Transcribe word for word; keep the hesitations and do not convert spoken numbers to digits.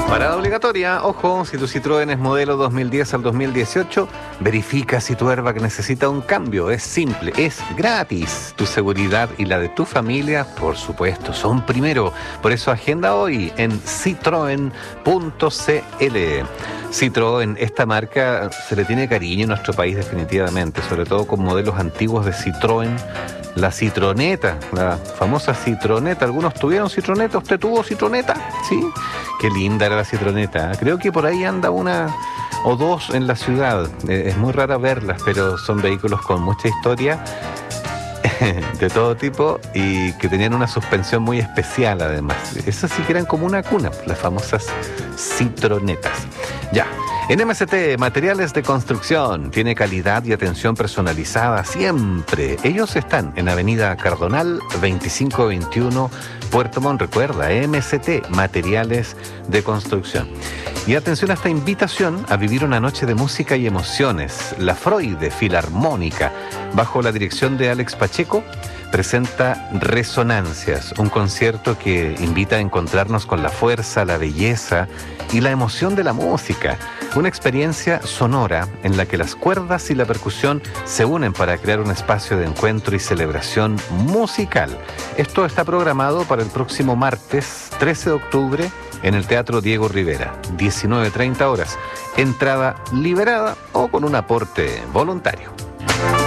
Parada obligatoria, ojo, si tu Citroën es modelo dos mil diez al dos mil dieciocho, verifica si tu airbag necesita un cambio. Es simple, es gratis. Tu seguridad y la de tu familia, por supuesto, son primero. Por eso agenda hoy en citroen punto c l. Citroën, esta marca se le tiene cariño en nuestro país definitivamente, sobre todo con modelos antiguos de Citroën. La Citroneta, la famosa Citroneta. ¿Algunos tuvieron Citroneta? ¿Usted tuvo Citroneta? ¿Sí? Qué linda era la Citroneta. Creo que por ahí anda una o dos en la ciudad. Es muy rara verlas, pero son vehículos con mucha historia de todo tipo y que tenían una suspensión muy especial además. Esas sí que eran como una cuna, las famosas Citronetas. Ya. En M S T, Materiales de Construcción, tiene calidad y atención personalizada siempre. Ellos están en Avenida Cardonal veinticinco veintiuno, Puerto Montt. Recuerda, M S T, Materiales de Construcción. Y atención a esta invitación a vivir una noche de música y emociones. La Freud Filarmónica, bajo la dirección de Alex Pacheco, presenta Resonancias, un concierto que invita a encontrarnos con la fuerza, la belleza y la emoción de la música. Una experiencia sonora en la que las cuerdas y la percusión se unen para crear un espacio de encuentro y celebración musical. Esto está programado para el próximo martes trece de octubre en el Teatro Diego Rivera, diecinueve treinta horas. Entrada liberada o con un aporte voluntario.